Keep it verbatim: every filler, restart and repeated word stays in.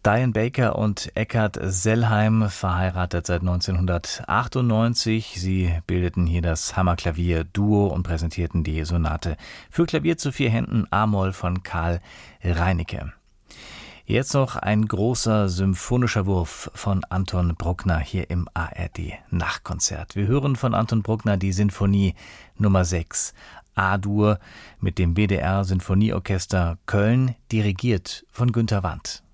Diane Baker und Eckhard Sellheim, verheiratet seit neunzehnhundertachtundneunzig. Sie bildeten hier das Hammerklavier-Duo und präsentierten die Sonate für Klavier zu vier Händen a-Moll von Karl Reinicke. Jetzt noch ein großer symphonischer Wurf von Anton Bruckner hier im A R D-Nachtkonzert. Wir hören von Anton Bruckner die Sinfonie Nummer sechs, A-Dur mit dem B D R Sinfonieorchester Köln, dirigiert von Günter Wandt.